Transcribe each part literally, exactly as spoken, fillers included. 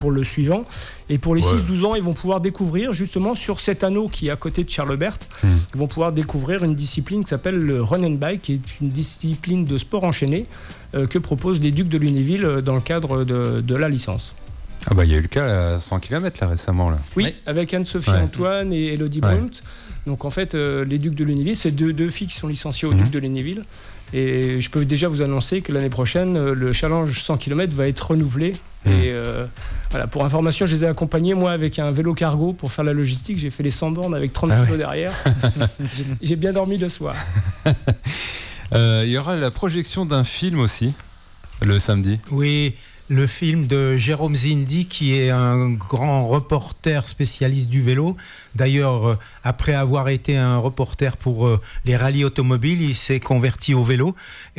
pour le suivant. Et pour les Ouais. six douze ans, ils vont pouvoir découvrir, justement, sur cet anneau qui est à côté de Charlebert, Mmh. ils vont pouvoir découvrir une discipline qui s'appelle le run and bike, qui est une discipline de sport enchaîné euh, que proposent les Ducs de Lunéville euh, dans le cadre de, de la licence. Ah bah il y a eu le cas à cent kilomètres là récemment là. Oui, Ouais. avec Anne-Sophie Ouais. Antoine et Elodie Ouais. Brunt. Donc en fait, euh, les Ducs de Lunéville, c'est deux, deux filles qui sont licenciées aux Mhm. Ducs de Lunéville. Et je peux déjà vous annoncer que l'année prochaine, euh, le challenge cent kilomètres va être renouvelé. Mhm. Et euh, voilà, pour information, je les ai accompagnés, moi, avec un vélo cargo pour faire la logistique. J'ai fait les cent bornes avec trente Ah kilos ouais. derrière. j'ai, j'ai bien dormi le soir. Euh, il y aura la projection d'un film aussi le samedi. Oui, le film de Jérôme Zindi, qui est un grand reporter spécialiste du vélo. D'ailleurs, euh, après avoir été un reporter pour euh, les rallyes automobiles, il s'est converti au vélo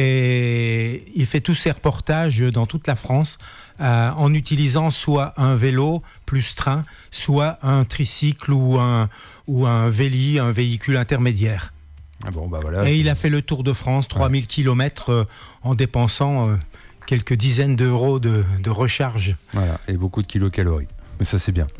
et il fait tous ses reportages dans toute la France euh, en utilisant soit un vélo plus train, soit un tricycle ou un, ou un véli, un véhicule intermédiaire. Ah bon bah voilà. Et il a fait le Tour de France, trois mille kilomètres, euh, en dépensant euh, quelques dizaines d'euros de, de recharge. Voilà, et beaucoup de kilocalories. Mais ça c'est bien. Oui.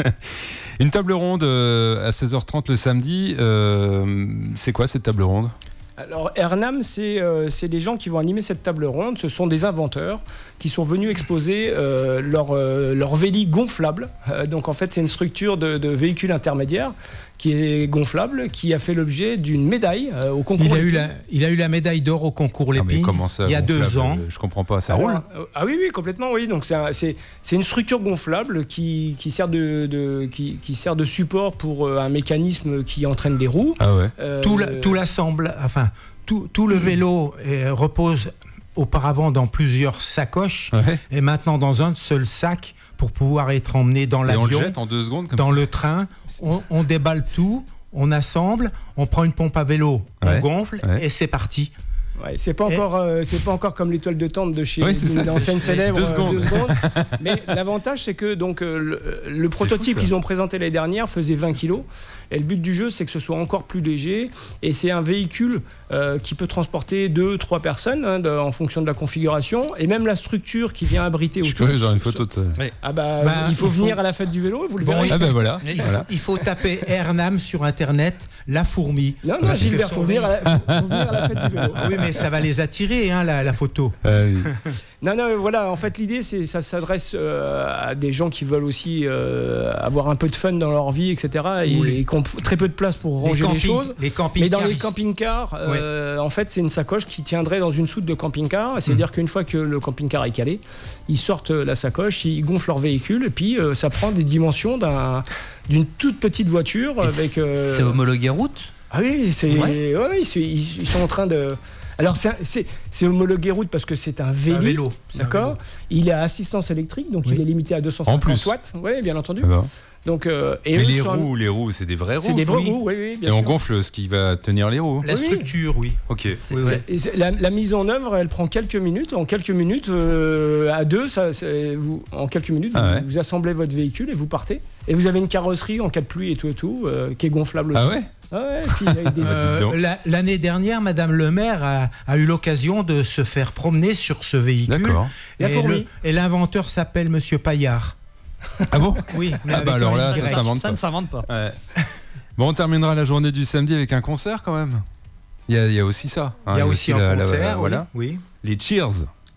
Une table ronde euh, à seize heures trente le samedi. Euh, c'est quoi cette table ronde ? Alors, Ernam, c'est euh, c'est des gens qui vont animer cette table ronde. Ce sont des inventeurs qui sont venus exposer euh, leur, euh, leur véli gonflable. Euh, donc, en fait, c'est une structure de, de véhicule intermédiaire qui est gonflable, qui a fait l'objet d'une médaille euh, au concours. Il a, eu Lépine. la, il a eu la médaille d'or au concours Non, mais Lépine comment ça, il y a gonflable, deux ans. euh, Je comprends pas, ça Alors, roule euh, Ah oui, oui, complètement, oui. Donc, c'est un- c'est c'est une structure gonflable qui, qui, sert de, de, qui, qui sert de support pour euh, un mécanisme qui entraîne des roues. Ah ouais. Euh, Tout, la- tout l'assemble, enfin, tout, tout le vélo euh, repose auparavant dans plusieurs sacoches Ouais. et maintenant dans un seul sac pour pouvoir être emmené dans Et on le l'avion, jette en deux secondes comme dans ça. le train. On, on déballe tout, on assemble, on prend une pompe à vélo, Ouais. on gonfle Ouais. et c'est parti. Ouais, c'est pas Et- encore, euh, c'est pas encore comme l'étoile de tente de chez Oui, c'est ça, une enseigne c'est- célèbre. deux euh, secondes. Mais l'avantage, c'est que donc euh, le, le prototype fou, ça. qu'ils ont présenté l'année dernière faisait vingt kilos. Et le but du jeu, c'est que ce soit encore plus léger. Et c'est un véhicule euh, qui peut transporter deux, trois personnes hein, de- en fonction de la configuration. Et même la structure qui vient abriter Je suis autour. curieux d'avoir une photo de ça. Ah bah, Bah, il faut il faut- venir à la fête du vélo et vous le Bon, verrez. Ah ben voilà. Oui. Voilà. Il faut taper Ernam sur internet, la fourmi. Non, non, Parce que Gilbert, son faut venir, à la, faut- faut venir à la fête du vélo. Oui, mais ça va les attirer, hein, la, la photo. Euh, oui. Non, non, voilà, en fait, l'idée, c'est ça s'adresse euh, à des gens qui veulent aussi euh, avoir un peu de fun dans leur vie, et cetera. Et, Oui. et qui ont très peu de place pour ranger les, camping- choses. les camping Mais dans les camping-cars, euh, en fait, c'est une sacoche qui tiendrait dans une soute de camping-car. C'est-à-dire qu'une fois que le camping-car est calé, ils sortent la sacoche, ils gonflent leur véhicule, et puis euh, ça prend des dimensions d'un, d'une toute petite voiture. Et avec. euh, C'est homologué route. Ah oui, c'est, Ouais. ouais, ouais, ils, sont- ils- ils sont en train de. Alors, c'est, c'est, c'est homologué route parce que c'est un C'est un vélo. vélo. C'est un D'accord. vélo. Il a assistance électrique, donc Oui. il est limité à deux cent En cinquante plus. watts. Oui, bien entendu. Ah bah. Donc, euh, et Mais eux les sont- roues, les roues, c'est des vraies roues. c'est des vrais oui. roues, oui, oui, bien Et on sûr. gonfle ce qui va tenir les roues. La Oui. structure, oui. Ok. Oui, ouais. Et c'est- La, la mise en œuvre, elle prend quelques minutes. En quelques minutes, euh, à deux, ça, c'est- vous, en quelques minutes, Ah vous, ouais. vous assemblez votre véhicule et vous partez. Et vous avez une carrosserie en cas de pluie et tout et tout, euh, qui est gonflable aussi. Ah ouais. Ah ouais, et puis avec des- Euh, donc. la- L'année dernière, Madame le maire a, a eu l'occasion de se faire promener sur ce véhicule. D'accord. La Et fourmi. le- Et l'inventeur s'appelle Monsieur Paillard. Ah bon. Oui, mais Ah avec bah alors un là, Y. ça s'invente Ça pas. ne s'invente pas. Ouais. Bon, on terminera la journée du samedi avec un concert quand même. Il y a, il y a aussi ça. hein, Il y a aussi un la- la- concert, oui, voilà. oui. Les Cheers.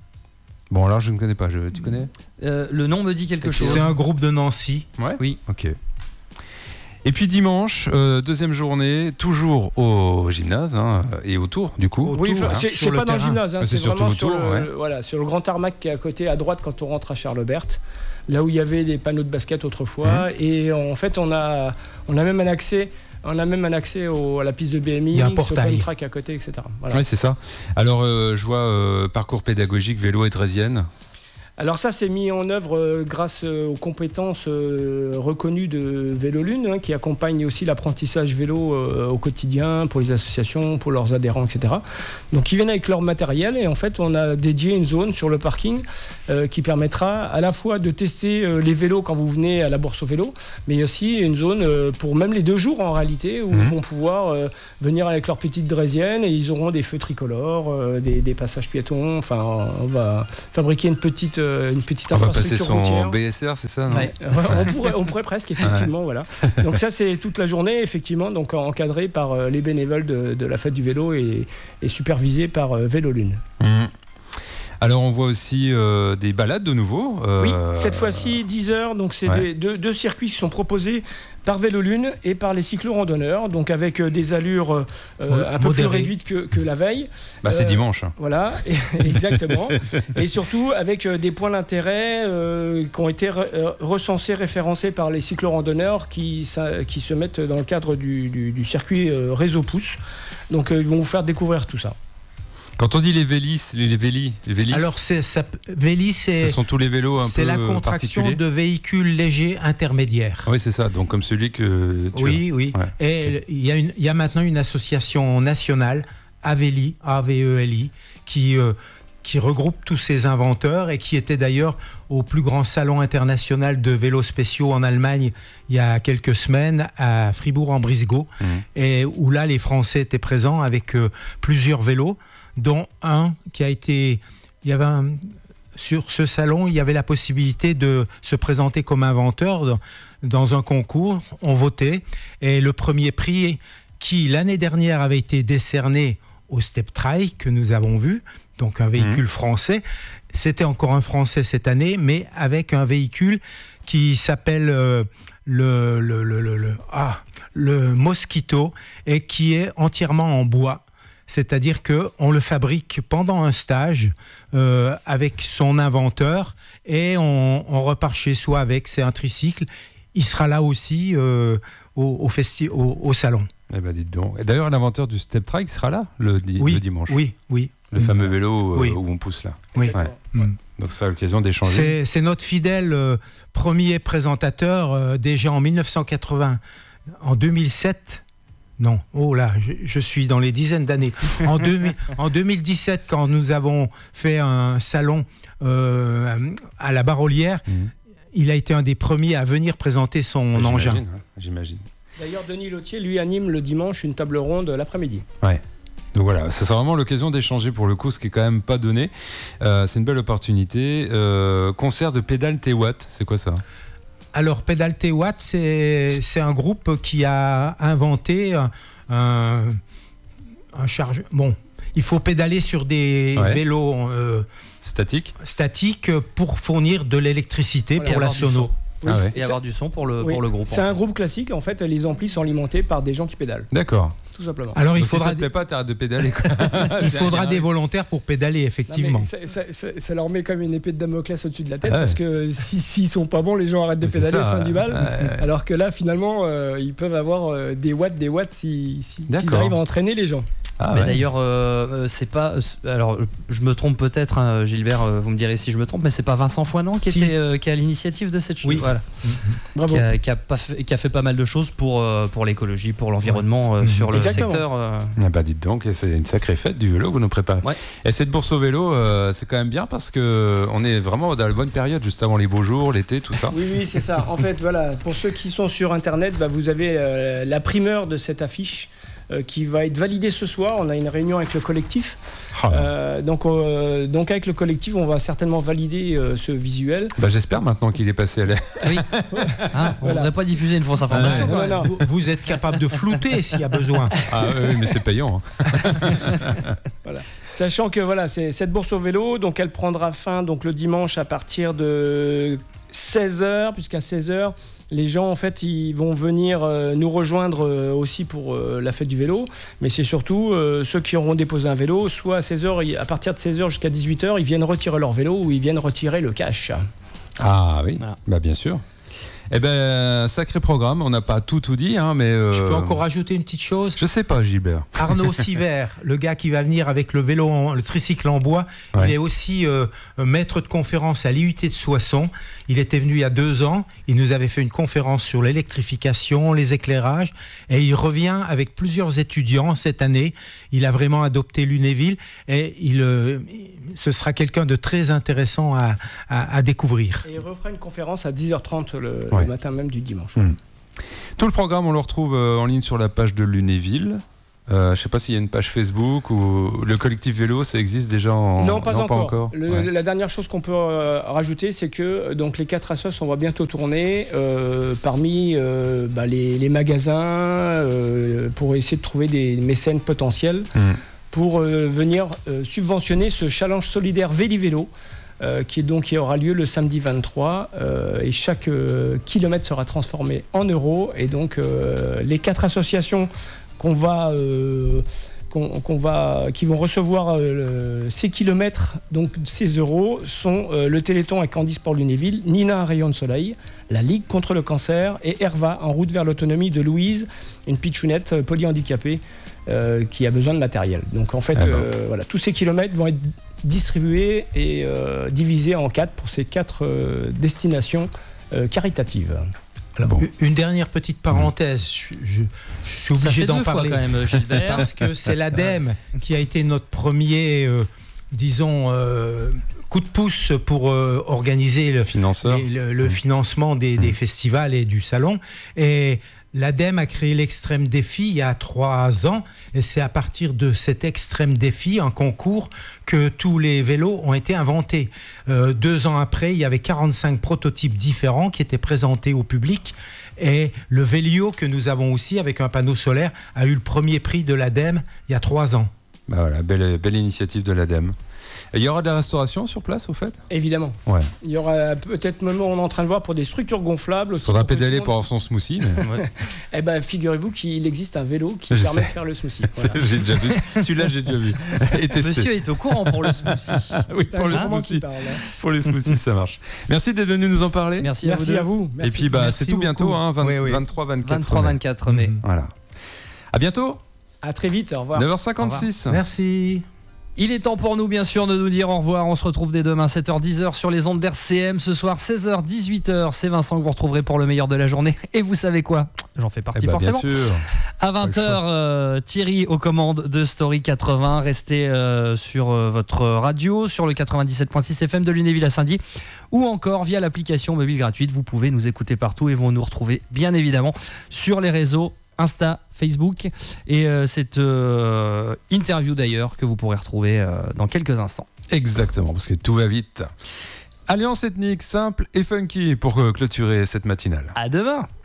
Bon, alors je ne connais pas. Je, tu connais? Euh, le nom me dit quelque chose. C'est un groupe de Nancy. Ouais. Oui. Ok. Et puis dimanche, euh, deuxième journée, toujours au gymnase hein, et autour du coup. Autour, Oui, hein, c'est, sur c'est le pas dans le terrain. gymnase, hein, Ah, c'est c'est, surtout vraiment sur autour, le, ouais. le- voilà, sur le grand tarmac qui est à côté, à droite, quand on rentre à Charlebert, là où il y avait des panneaux de basket autrefois. Mhm. Et en fait, on a, on a même un accès, on a même un accès au- à la piste de B M I, Il y a un au portail. track à côté, et cetera. Voilà. Oui, c'est ça. Alors, euh, je vois euh, parcours pédagogique vélo et draisienne. Alors ça, c'est mis en œuvre euh, grâce euh, aux compétences euh, reconnues de Vélolune, hein, qui accompagne aussi l'apprentissage vélo euh, au quotidien pour les associations, pour leurs adhérents, et cetera. Donc ils viennent avec leur matériel et en fait, on a dédié une zone sur le parking euh, qui permettra à la fois de tester euh, les vélos quand vous venez à la Bourse au vélo, mais aussi une zone euh, pour même les deux jours en réalité, où Mhm. ils vont pouvoir euh, venir avec leur petite draisienne et ils auront des feux tricolores, euh, des, des passages piétons. Enfin, on va fabriquer une petite... euh, euh, une petite On va passer infrastructure son routière. B S R, c'est ça, non? Ouais. on, pourrait, on pourrait presque, effectivement. Voilà. Donc ça, c'est toute la journée, effectivement, donc encadré par euh, les bénévoles de, de la fête du vélo et, et supervisé par euh, Vélolune. Mmh. Alors on voit aussi euh, des balades de nouveau. Euh, Oui, cette fois-ci dix heures, donc c'est ouais. des- deux, deux circuits qui sont proposés par Vélolune et par les cyclo-randonneurs, donc avec euh, des allures euh, un peu plus Modérées. réduites que, que la veille. Bah c'est Euh, dimanche. hein. Voilà, et- exactement. Et surtout avec euh, des points d'intérêt euh, qui ont été re- euh, recensés, référencés par les cyclo-randonneurs qui, ça- qui se mettent dans le cadre du, du- du circuit euh, Réseau Pouce. Donc euh, ils vont vous faire découvrir tout ça. Quand on dit les vélis, les, les vélis, les vélis, Alors, c'est, ça, Vélis, ce c'est, sont tous les vélos un c'est peu la contraction particuliers. de véhicules légers intermédiaires. Oui, c'est ça. Donc comme celui que tu Oui, oui. Ouais. Et il y, a une- il y a maintenant une association nationale, Aveli, A V E L I, qui, euh, qui regroupe tous ces inventeurs et qui était d'ailleurs au plus grand salon international de vélos spéciaux en Allemagne il y a quelques semaines à Fribourg-en-Brisgau, Mhm. et où là les Français étaient présents avec euh, plusieurs vélos, dont un qui a été... Il y avait un- sur ce salon, il y avait la possibilité de se présenter comme inventeur dans, dans un concours. On votait et le premier prix qui l'année dernière avait été décerné au Steptrail que nous avons vu, donc un véhicule Mmh. français. C'était encore un français cette année, mais avec un véhicule qui s'appelle euh, le, le, le, le, le- ah, le Mosquito et qui est entièrement en bois. C'est-à-dire qu'on le fabrique pendant un stage euh, avec son inventeur et on, on repart chez soi avec. C'est un tricycle. Il sera là aussi euh, au, au, festi- au, au salon. Eh ben dites donc. Et d'ailleurs, l'inventeur du Step Track sera là le, di- Oui, le dimanche. Oui, oui. Le fameux vélo euh, Oui. où on pousse là. Oui. Ouais. Mm. Donc ça a l'occasion d'échanger. C'est, c'est notre fidèle euh, premier présentateur euh, déjà en mille neuf cent quatre-vingts, en deux mille sept. Non, oh là, je, je suis dans les dizaines d'années. En, deux mille en deux mille dix-sept, quand nous avons fait un salon euh, à la Barolière, Mhm. il a été un des premiers à venir présenter son Ouais, engin. j'imagine, ouais, J'imagine. D'ailleurs, Denis Lautier, lui, anime le dimanche une table ronde l'après-midi. Ouais. Donc voilà, ça sera vraiment l'occasion d'échanger pour le coup, ce qui est quand même pas donné. Euh, c'est une belle opportunité. Euh, concert de Pédale T-Watt, c'est quoi ça? Alors, Pedal T-Watt, c'est, c'est un groupe qui a inventé un, un, un charge. Bon, il faut pédaler sur des Ouais. vélos euh, Statique? statiques pour fournir de l'électricité Voilà, pour la avoir du sono. son. Ah ouais. Et avoir du son pour le, Oui. pour le groupe. C'est en un fait. groupe classique. En fait, les amplis sont alimentés par des gens qui pédalent, D'accord. tout simplement. Alors, il Donc, faudra, si ça te plaît pas, t'arrêtes de pédaler. Quoi. il C'est faudra un des risque. volontaires pour pédaler, Non, effectivement. mais ça, ça- ça- ça leur met comme une épée de Damoclès au-dessus de la tête, Ah ouais. parce que si- s'ils sont pas bons, les gens arrêtent de C'est pédaler, ça, fin du bal. ouais, ouais. Alors que là, finalement, euh, ils peuvent avoir euh, des watts, des watts si, si- s'ils D'accord. arrivent à entraîner les gens. Ah mais ouais. d'ailleurs, euh, euh, c'est pas. euh, Alors, je me trompe peut-être, hein, Gilbert, euh, vous me direz si je me trompe, mais c'est pas Vincent Foinan qui, Si. était, euh, qui a l'initiative de cette chose. Oui. Voilà. Bravo. Qui a, qui a pas fait, qui a fait pas mal de choses pour, euh, pour l'écologie, pour l'environnement euh, Mhm. sur le Exactement. secteur. euh. Ah bah dites donc, c'est une sacrée fête du vélo que vous nous préparez. Ouais. Et cette bourse au vélo, euh, c'est quand même bien parce que on est vraiment dans la bonne période, juste avant les beaux jours, l'été, tout ça. Oui, oui, c'est ça. En fait, voilà, pour ceux qui sont sur Internet, bah, vous avez euh, la primeur de cette affiche euh, qui va être validée ce soir. On a une réunion avec le collectif. Ah, Euh, donc, euh, donc, avec le collectif, on va certainement valider euh, ce visuel. bah, j'espère maintenant qu'il est passé à la... Oui. Hein, on ne Voilà. voudrait pas diffuser une fausse information. Non, quand même. non. Vous, vous êtes capable de flouter s'il y a besoin. Ah oui, mais c'est payant. hein. Sachant que voilà, c'est cette bourse au vélo, donc elle prendra fin donc le dimanche à partir de seize heures, puisqu'à seize heures, les gens en fait ils vont venir euh, nous rejoindre euh, aussi pour euh, la fête du vélo, mais c'est surtout euh, ceux qui auront déposé un vélo, soit à seize heures, à partir de seize heures jusqu'à dix-huit heures, ils viennent retirer leur vélo ou ils viennent retirer le cash. Ah oui, Ah. bah bien sûr. Eh ben, sacré programme, on n'a pas tout tout dit, hein, mais... euh, Je peux encore rajouter une petite chose. Je sais pas, Gilbert. Arnaud Siver, le gars qui va venir avec le vélo, en- le tricycle en bois, Ouais. il est aussi euh, maître de conférence à l'I U T de Soissons. Il était venu il y a deux ans. Il nous avait fait une conférence sur l'électrification, les éclairages, et il revient avec plusieurs étudiants cette année. Il a vraiment adopté Lunéville et il, euh, ce sera quelqu'un de très intéressant à, à- à découvrir. Et il refera une conférence à dix heures trente le, Ouais. le matin même du dimanche. Mm. Tout le programme, on le retrouve euh, en ligne sur la page de Lunéville. Euh, je sais pas s'il y a une page Facebook ou le collectif vélo, ça existe déjà en... Non, pas non, encore. Pas encore. Le, Ouais. La dernière chose qu'on peut euh, rajouter, c'est que donc les quatre assos, on va bientôt tourner euh, parmi euh, bah, les, les magasins euh, pour essayer de trouver des mécènes potentiels Mmh. pour euh, venir euh, subventionner ce challenge solidaire Véli-Vélo. Euh, qui, est donc, qui aura lieu le samedi vingt-trois euh, et chaque euh, kilomètre sera transformé en euros et donc euh, les quatre associations qu'on va, euh, qu'on, qu'on va, qui vont recevoir euh, le, ces kilomètres, donc ces euros, sont euh, le Téléthon avec Handisport Lunéville, Nina un rayon de soleil, la Ligue contre le cancer et Herva en route vers l'autonomie de Louise, une pitchounette euh, polyhandicapée euh, qui a besoin de matériel. Donc en fait, Ah ben. euh, voilà, tous ces kilomètres vont être distribués et euh, divisés en quatre pour ces quatre euh, destinations euh, caritatives. Alors, Bon. Une dernière petite parenthèse, je, je- je suis Ça obligé fait d'en deux fois parler. quand même, Gilbert. Parce que c'est l'ADEME qui a été notre premier, euh, disons, euh, coup de pouce pour euh, organiser le, Financeur. les- le, le financement des, des festivals et du salon. Et l'ADEME a créé l'Extrême Défi il y a trois ans. Et c'est à partir de cet Extrême Défi, un concours, que tous les vélos ont été inventés. Euh, deux ans après, il y avait quarante-cinq prototypes différents qui étaient présentés au public. Et le Vélio, que nous avons aussi avec un panneau solaire, a eu le premier prix de l'ADEME il y a trois ans. Bah voilà, belle, belle initiative de l'ADEME. Et il y aura de la restauration sur place, au fait? Évidemment. Ouais. Il y aura peut-être même, on est en train de voir pour des structures gonflables. aussi, Faudra pour que pédaler tout pour le avoir son smoothie. mais- Eh ben, figurez-vous qu'il existe un vélo qui Je permet sais. de faire le smoothie. Voilà. J'ai déjà vu. Celui-là, j'ai déjà vu. Et testé. Monsieur est au courant pour le smoothie. Oui, C'est pour un le gourmand qui smoothie. parle, hein. Pour les smoothies, ça marche. Merci d'être venu nous en parler. Merci, à vous Merci deux. à vous. Et Merci. puis, bah, Merci c'est tout bientôt, beaucoup. hein, vingt, Oui, oui. vingt-trois vingt-quatre vingt-trois vingt-quatre mai. Voilà. À bientôt. À très vite. Au revoir. neuf heures cinquante-six. Merci. Il est temps pour nous, bien sûr, de nous dire au revoir. On se retrouve dès demain, sept heures dix sur les ondes d'R C M. Ce soir, seize heures dix-huit heures. C'est Vincent que vous retrouverez pour le meilleur de la journée. Et vous savez quoi? J'en fais partie Eh bah, bien forcément. sûr. À vingt heures, euh, Thierry aux commandes de Story quatre-vingts. Restez euh, sur euh, votre radio, sur le quatre-vingt-dix-sept virgule six F M de Lunéville à Saint-Die, ou encore via l'application mobile gratuite. Vous pouvez nous écouter partout et vous nous retrouver bien évidemment sur les réseaux Insta, Facebook et euh, cette euh, interview d'ailleurs que vous pourrez retrouver euh, dans quelques instants. Exactement, parce que tout va vite. Alliance ethnique, simple et funky pour euh, clôturer cette matinale. À demain.